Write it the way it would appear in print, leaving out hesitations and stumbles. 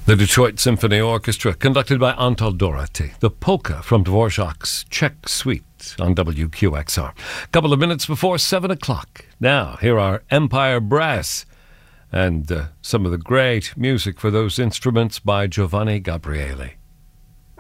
The Detroit Symphony Orchestra, conducted by Antal Dorothy. The polka from Dvorak's Czech Suite on WQXR. Couple of minutes before 7 o'clock. Now, here are Empire Brass and some of the great music for those instruments by Giovanni Gabriele.